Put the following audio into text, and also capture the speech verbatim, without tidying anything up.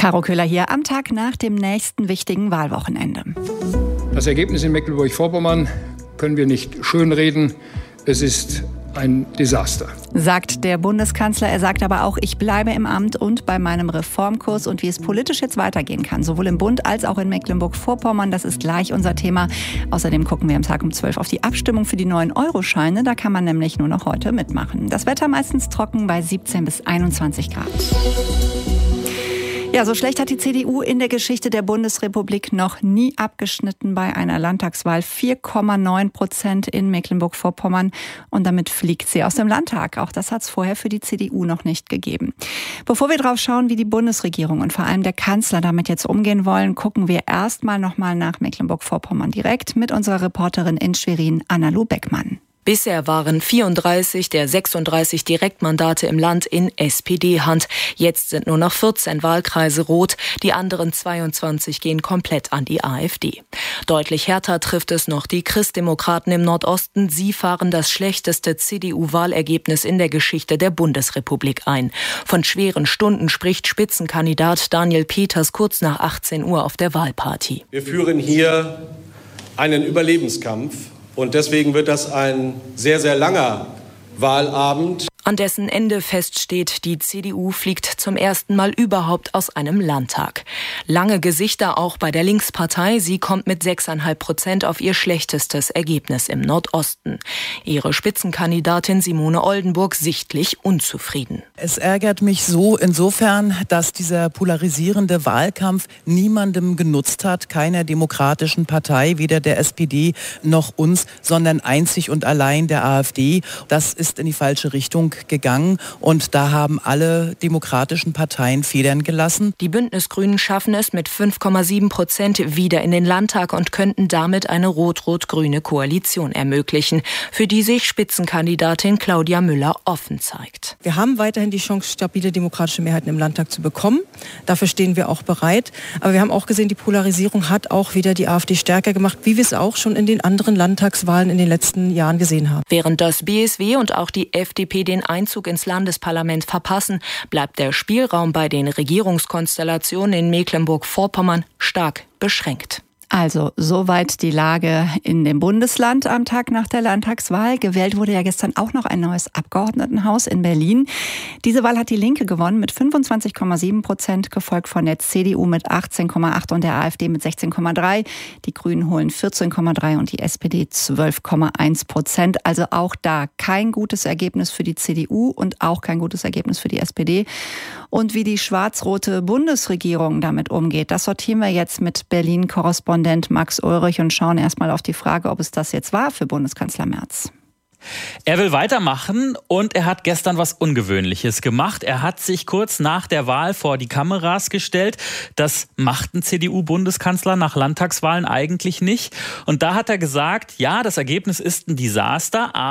Caro Köhler hier am Tag nach dem nächsten wichtigen Wahlwochenende. Das Ergebnis in Mecklenburg-Vorpommern können wir nicht schönreden. Es ist ein Desaster, sagt der Bundeskanzler. Er sagt aber auch, ich bleibe im Amt und bei meinem Reformkurs und wie es politisch jetzt weitergehen kann, sowohl im Bund als auch in Mecklenburg-Vorpommern. Das ist gleich unser Thema. Außerdem gucken wir am Tag um zwölf auf die Abstimmung für die neuen Euroscheine. Da kann man nämlich nur noch heute mitmachen. Das Wetter meistens trocken bei siebzehn bis einundzwanzig Grad. Ja, so schlecht hat die C D U in der Geschichte der Bundesrepublik noch nie abgeschnitten bei einer Landtagswahl. vier Komma neun Prozent in Mecklenburg-Vorpommern. Und damit fliegt sie aus dem Landtag. Auch das hat es vorher für die C D U noch nicht gegeben. Bevor wir drauf schauen, wie die Bundesregierung und vor allem der Kanzler damit jetzt umgehen wollen, gucken wir erstmal nochmal nach Mecklenburg-Vorpommern direkt mit unserer Reporterin in Schwerin, Anna-Lu Beckmann. Bisher waren vierunddreißig der sechsunddreißig Direktmandate im Land in S P D-Hand. Jetzt sind nur noch vierzehn Wahlkreise rot. Die anderen zweiundzwanzig gehen komplett an die AfD. Deutlich härter trifft es noch die Christdemokraten im Nordosten. Sie fahren das schlechteste C D U-Wahlergebnis in der Geschichte der Bundesrepublik ein. Von schweren Stunden spricht Spitzenkandidat Daniel Peters kurz nach achtzehn Uhr auf der Wahlparty. Wir führen hier einen Überlebenskampf. Und deswegen wird das ein sehr, sehr langer Wahlabend. An dessen Ende feststeht, die C D U fliegt zum ersten Mal überhaupt aus einem Landtag. Lange Gesichter auch bei der Linkspartei. Sie kommt mit sechs Komma fünf Prozent auf ihr schlechtestes Ergebnis im Nordosten. Ihre Spitzenkandidatin Simone Oldenburg sichtlich unzufrieden. Es ärgert mich so insofern, dass dieser polarisierende Wahlkampf niemandem genutzt hat, keiner demokratischen Partei, weder der S P D noch uns, sondern einzig und allein der AfD. Das ist in die falsche Richtung gegangen und da haben alle demokratischen Parteien Federn gelassen. Die Bündnisgrünen schaffen es mit fünf Komma sieben Prozent wieder in den Landtag und könnten damit eine rot-rot-grüne Koalition ermöglichen, für die sich Spitzenkandidatin Claudia Müller offen zeigt. Wir haben weiterhin die Chance, stabile demokratische Mehrheiten im Landtag zu bekommen. Dafür stehen wir auch bereit. Aber wir haben auch gesehen, die Polarisierung hat auch wieder die AfD stärker gemacht, wie wir es auch schon in den anderen Landtagswahlen in den letzten Jahren gesehen haben. Während das B S W und auch die F D P den Einzug ins Landesparlament verpassen, bleibt der Spielraum bei den Regierungskonstellationen in Mecklenburg-Vorpommern stark beschränkt. Also soweit die Lage in dem Bundesland am Tag nach der Landtagswahl. Gewählt wurde ja gestern auch noch ein neues Abgeordnetenhaus in Berlin. Diese Wahl hat die Linke gewonnen mit fünfundzwanzig Komma sieben Prozent, gefolgt von der C D U mit achtzehn Komma acht und der AfD mit sechzehn Komma drei. Die Grünen holen vierzehn Komma drei und die S P D zwölf Komma eins Prozent. Also auch da kein gutes Ergebnis für die C D U und auch kein gutes Ergebnis für die S P D. Und wie die schwarz-rote Bundesregierung damit umgeht, das sortieren wir jetzt mit Berlin-Korrespondent Max Ulrich und schauen erstmal auf die Frage, ob es das jetzt war für Bundeskanzler Merz. Er will weitermachen und er hat gestern was Ungewöhnliches gemacht. Er hat sich kurz nach der Wahl vor die Kameras gestellt. Das macht ein C D U-Bundeskanzler nach Landtagswahlen eigentlich nicht. Und da hat er gesagt, ja, das Ergebnis ist ein Desaster,